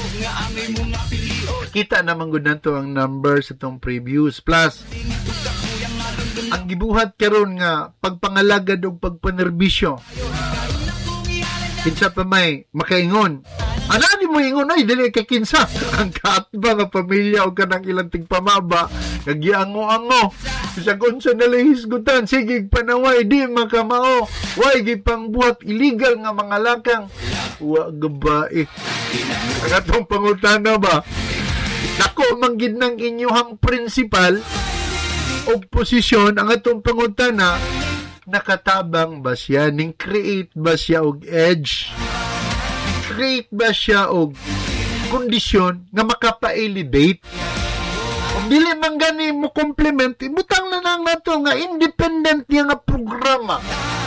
Kita naman gud nato ang numbers itong previews. Plus, ang gibuhat karon nga pagpangalagad og pagpanerbisyo. Kinsa pa may makaingon. Anani mo ingon ay dili kay kinsa ang kaatba nga pamilya o kanang ilang tigpamaba kagiango-ango. Sa kunsa nalahisgutan sige panaway di makamao. Way gipangbuhat illegal nga mga lakang wa gabae. Ang atong pangutana ba? Dako man gid nang inyuhang principal o posisyon ang atong pangutana, nakatabang ba siya? Ning create ba siya og edge? Create ba siya og kondisyon nga makapa-elevate? Kung dili man gani mo compliment, ibutang na lang nato nga independent niya nga programa.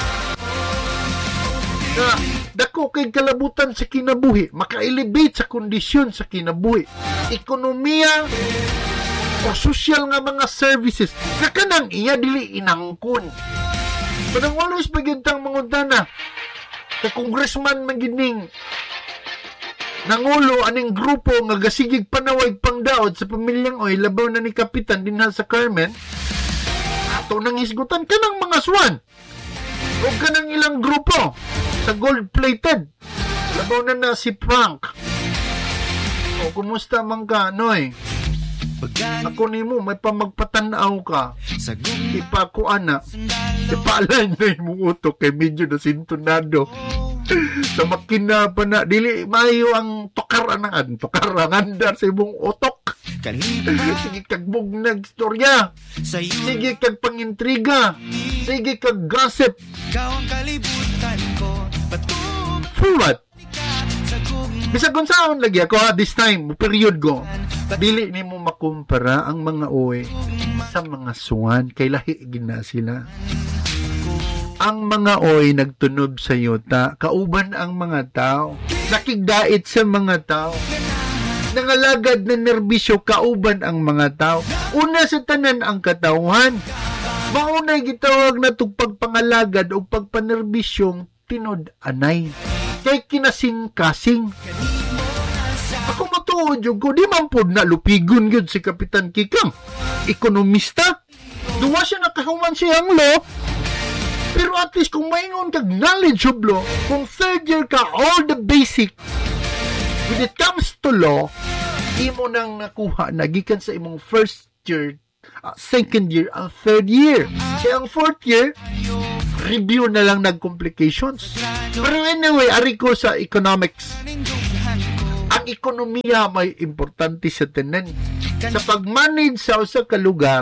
Na dako kay kalabutan sa kinabuhi, maka-elevate sa kondisyon sa kinabuhi. Ekonomiya o social nga mga services na kanang iya dili inangkon. Padang always bagintang mangutana kay congressman magining nangulo aning grupo nga gasigig panawag pangdaot sa pamilyang oy labaw na ni Kapitan dinha sa Carmen. Ato nang isgutan kanang mga swan o kanang ilang grupo sa gold-plated labaw na si Frank. O kumusta man ka noy? Ako nimo may pamagpatanaw ka. Ipakuan na. Ipaalay na yung utok kay medyo na sintonado. Sa makina pa na dili mayo ang tokarangan dar sa imong utok. Sige kag bugnag istorya. Sige kag pangintriga. Sige kag gossip. For what? Bisag kung saan lagi ako this time, period ko. Dili nimo makumpara ang mga oy sa mga suwan kay lahi gina sila. Ang mga oy nagtunob sa yuta, kauban ang mga tao. Nakigdait sa mga tao. Nangalagad na nerbisyo, kauban ang mga tao. Una sa tanan ang katawhan. Maunay gitawag na itong pagpangalagad o pagpanerbisyong tinod-anay. Kay kinasing-kasing. Ako matuod yung ko, di man po na lupigon yun si Kapitan Kikang. Ekonomista. Duwa siya nakahuman siyang law. Pero at least kung maingon kag knowledge of law, kung third year ka, all the basic, when it comes to law, imo nang nakuha, nagikan sa imong first year, second year, ang third year. Kaya ang fourth year, review na lang nag-complications. Pero anyway, ari ko sa economics. Ang ekonomiya may importante sa tanan. Sa pag-manage sa usa ka lugar,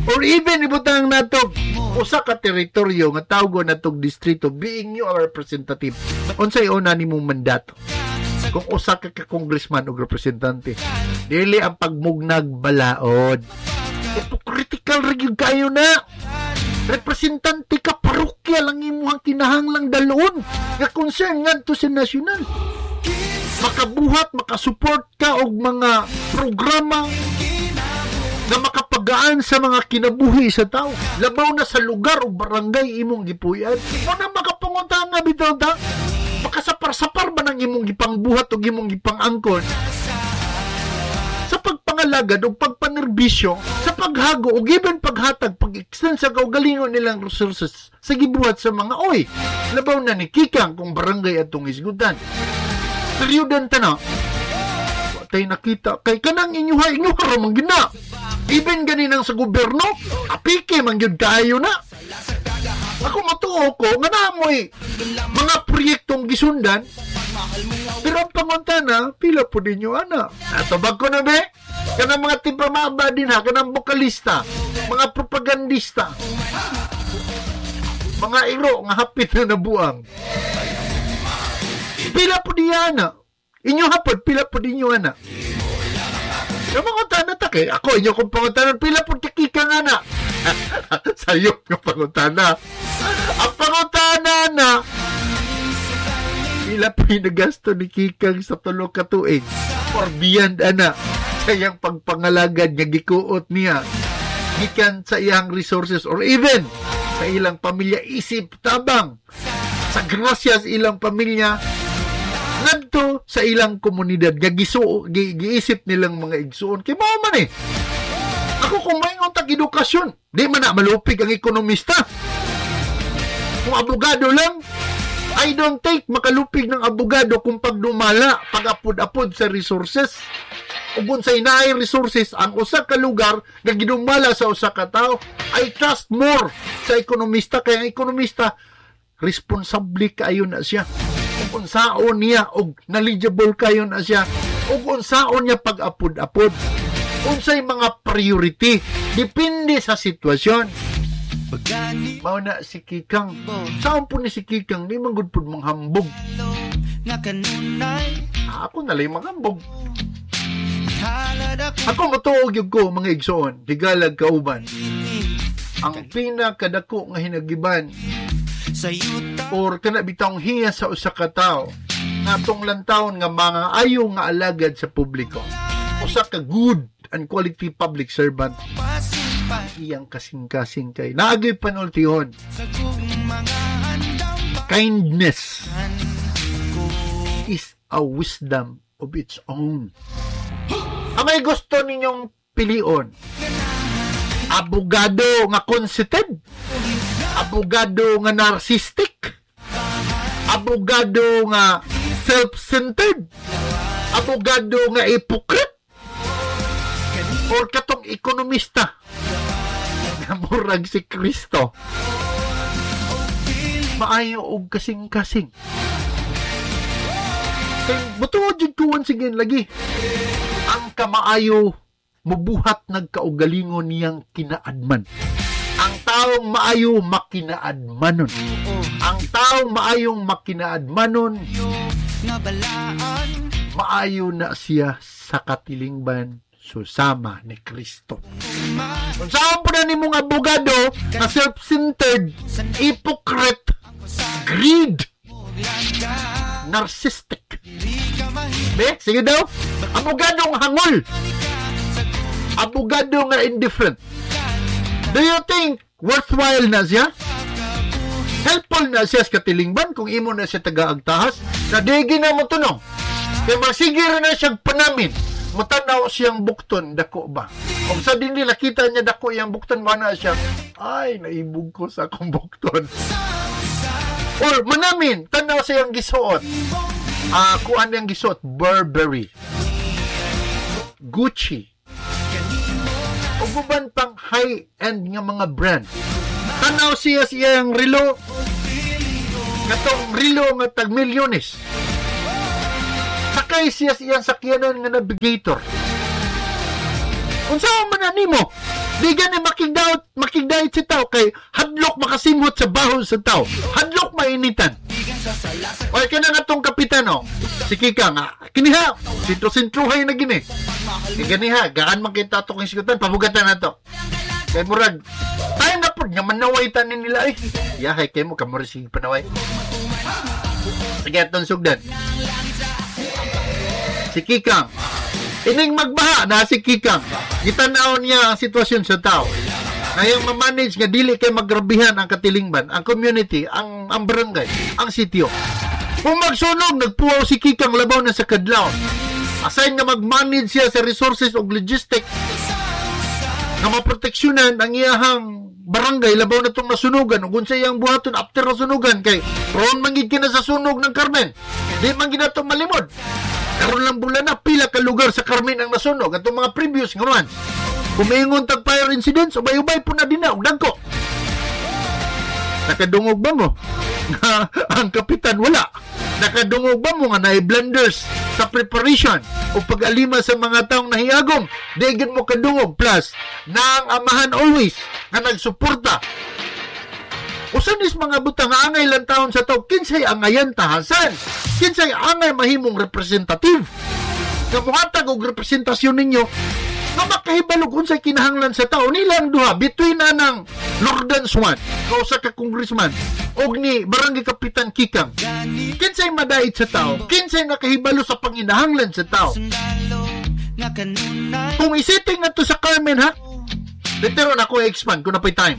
Or even ibutang nato usa ka teritoryo nga tawgon natong distrito, being you a representative, unsay una nimong mandato? Kung usa ka congressman o representante, dili ang pagmugnag balaod. Hypocritical rin kayo na. Representante ka, parokya lang imuhang kinahanglang dalon nga concern ngadto sa nasyonal. Makabuhat, makasupport ka og mga programa na makapagaan sa mga kinabuhi sa tao. Labaw na sa lugar o barangay imong gipuyan. Mo na makapanguntahan nga bitaw ta. Makasapar-sapar ba nang imong gipangbuhat o imong gipangangkon sa pagpangalagad o pagpanerbisyo, sa paghago o given paghatag, pag-extend sa kaugalingon nilang resources sa gibuhat sa mga oy. Labaw na ni Kikang kung barangay atong isgutan. Peryodan ta na. Watay nakita kay kanang inyuha ramang gina. Even ganinang sa gobyerno, apike man gyud kaayo na. Ako matuo ko nga namoy mga proyektong gisundan, pero ang pangutana pila po ninyo ana. Atabag ko na be, kanang mga tipamaba din ha, kanang bokalista, mga propagandista, mga iro nga hapit na nabuang. Pila po niya ana. Inyo hapon, pila po ninyo ana. Yung mga utana ta kay ako inyo kung pangutana pila po kikika nga na. Sayop yung pangutana. Ang pangutana na pila po yung nagasto ni Kikang sa tulog ka tuig for beyond ana sa iyang pagpangalagad nga gikuot niya gikan sa iyang resources or even sa ilang pamilya isip tabang sa gracias ilang pamilya ngadto sa ilang komunidad nga giisip nilang mga igsuon kay mao man ako kung mayngon tag edukasyon di man na malupig ang ekonomista kung abogado lang I don't think makalupig ng abogado kung pagdumala pag-apod-apod sa resources ug unsay naay resources ang usa ka lugar nga gidumala sa usa ka tawo I trust more sa ekonomista kay ang ekonomista responsable kaayo na siya kung unsaon niya og knowledgeable kayo na siya ug unsaon niya pag-apod-apod unsay mga priority depende sa sitwasyon. Mao na si Kikang saan po ni si Kikang di manggod pud manghambog ako nalay manghambog ako matuog yung ko mga igsoon higalag kauban ang pinakadako nga hinagiban or kana bitang hiya sa usa ka tawo natong lantawon nga mga ayo nga alagad sa publiko usa ka good and quality public servant iyang kasing-kasing kay naagay panultihon kindness is a wisdom of its own. Ang may gusto ninyong pilion abogado nga conceited, abogado nga narcissistic, abogado nga self-centered, abogado nga hypocrite, or katong ekonomista nga murag si Kristo. Maayo og kasing-kasing. Kay butuod jud kuwan sige lagi. Ang kamaayo mubuhat nagkaugalingon niyang kinaadman. Ang taong maayo makinaadmanon. Ang taong maayong makinaadmanon maayo na siya sa katilingban susama ni Kristo. Kung saan po na ni mong abogado na self-centered, hypocrite, greed, narcissistic. Be, sige daw. Abogadong hangol. Abogado nga indifferent. Do you think worthwhile na siya? Helpful na siya sa katilingban kung imo na siya taga-agtahas? Nadigi na mo tunong. Kaya masigir na siyang panamin. Matanaw siyang bukton, dako ba? Kung sa din nila kita niya dako yung bukton, mana siya, ay, naibog ko sa akong bukton. Or manamin, tanaw siyang gisuot. Kuan yung gisuot, Burberry, Gucci, o guban pang high-end nga mga brand. Tanaw siyang relo, katong relo nga tag-milyones. Sakay siyang sakyanan nga navigator. Kung saan man na nimo, Di gani makigdait si tao kay hadlok makasimhot sa baho sa tao. Hadlok mainitan. O kaya nga tong kapitan si Kika nga, kiniha, sintro-sintruhay na gini. Ganiha, gaan makita itong isikutan, pabugatan na to. Kay murag, tayo na po, nga manaway tanin nila yahay kayo mo, kamurisig panaway. Sige, itong sugdan. Si Kikang, ining magbaha na si Kikang, gitanaw niya ang sitwasyon sa tao. Ngayong ma-manage nga dili kay magrabihan ang katilingban, ang community, ang barangay, ang sitio. Kung magsunog, nagpuwaw si Kikang labaw na sa kadlaw. Aside nga mag-manage siya sa resources o logistic nga maproteksyonan ang iyahang barangay labaw na itong nasunugan o kung sa iyang buhaton after nasunugan kay roon mangid kina sa sunog ng Carmen. Di man gina itong malimod. Karoon lang bulan na pila ka lugar sa Carmen ang nasunog at mga previous nga runs. Kumingon tag fire incidents, ubay-ubay po na din na, ugdagko. Nakadungog ba mo? Ang kapitan, wala. Nakadungog ba mo nga na-blunders sa preparation o pag-alima sa mga taong nahiyagom? Degin mo kadungog. Plus, naang amahan always nga nagsuporta. Usan is mga butang angay lang taon sa tao, kinsay angayan tahasan. Kinsay angay mahimong representative. Kamuhatag og representasyon ninyo nga makahibalog unsay kinahanglan sa tao nilang duha between anang Lordan Swan kausa ka congressman og ni barangay kapitan Kikang. Kinsay madait sa tao, kinsay nakahibalo sa panginahanglan sa tao. Kung isiting na to sa Carmen ha, litero na ko expand kung napay time.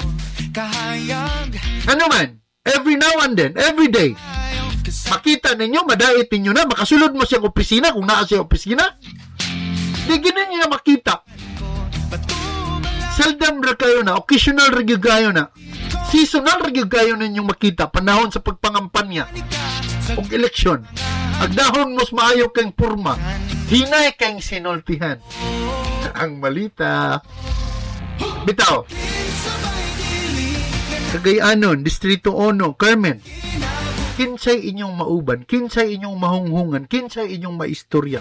Ano man, every now and then, every day, makita ninyo, madait ninyo na, makasulod mo siyang opisina kung naa siya opisina. Di gina niya makita. Seldom ra kayo na, occasional ra gyud kayo na. Seasonal ra gyud kayo ninyong makita panahon sa pagpangampanya og eleksyon. Agdahon mos maayo kang porma, hinay kang sinultihan. Ang malita. Bitaw. Cagayanon, Distrito 1, Carmen. Kinsay inyong mauban, kinsay inyong mahunghungan, kinsay inyong maistorya.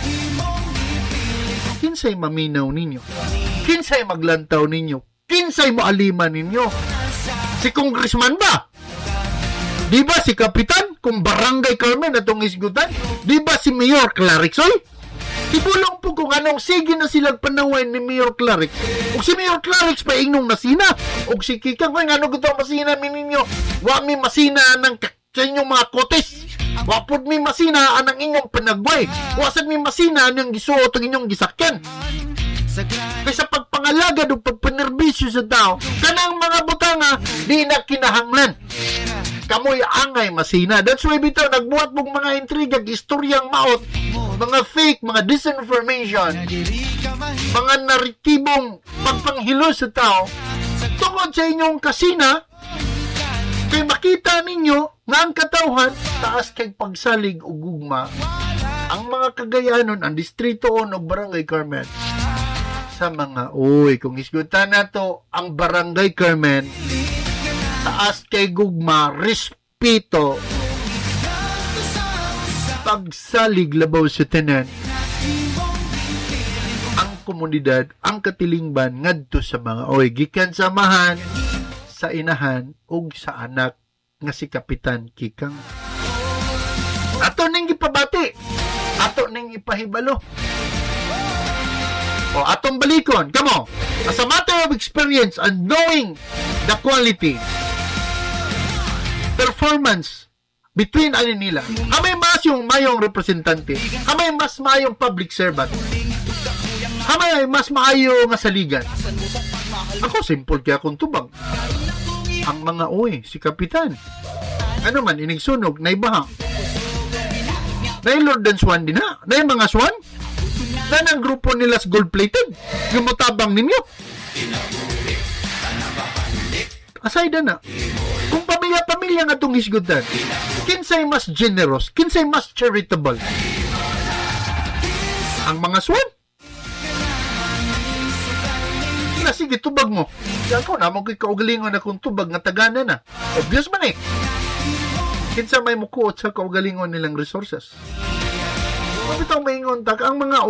Kinsay maminaw ninyo, kinsay maglantaw ninyo, kinsay moaliman ninyo. Si congressman ba? Di ba si kapitan kung barangay Carmen atong isgutan? Di ba si Mayor Clarixoy? Ibulong po kung anong sige na silang panaway ni Mayor Clarix. O si Mayor Clarix pa ingnong nasina. O si Kikang, ano gutong masina ninyo? Wa mi masina ng sa inyong mga kotes. Wapod mi masina ang inyong panagway. Wasag mi masina ang gisuot ang inyong gisakyan. Kaysa pagpangalagad o pagpanerbisyo sa tao, kanang mga butanga di na kinahanglan. Kamoy angay masina. That's why bitaw nagbuhat mong mga intriga, istoryang maot, mga fake, mga disinformation, mga naritibong pagpanghilo sa tao tungkol sa inyong kasina. Kay makita ninyo nga ang katawhan taas kay pagsalig o gugma ang mga Cagayanon, ang Distrito 1 o Barangay Carmen sa mga kung isgutan na to ang Barangay Carmen taas kay gugma, respeto, pagsalig labaw sa tanan ang komunidad, ang katilingban ngadto sa mga gikan samahan sa inahan ug sa anak nga si Kapitan Kikang. Ato ning ipabati, ato ning ipahibalo. O atong balikon, kamo, as a matter of experience and knowing the quality, performance between nila, kamay mas yung mayong representante, kamay mas mayong public servant, kamay mas maayo nga saligan. Ako simple kaya akong tubang. Ang mga si Kapitan. Ano man, inigsunog, naibaha. Nay Lord and Swan din ha. Nay mga Swan. Na ng grupo nila gold-plated. Yung mutabang ninyo. Aside na. Kung pamilya-pamilya nga itong hisgutan, kinsay mas generous, kinsay mas charitable. Ang mga Swan. Sige, tubag mo. Yan ko, namang kaugalingon akong tubag nga tagana na. Obvious man Kinsa may mukuot sa kaugalingon nilang resources. Mabitaw maingon ang mga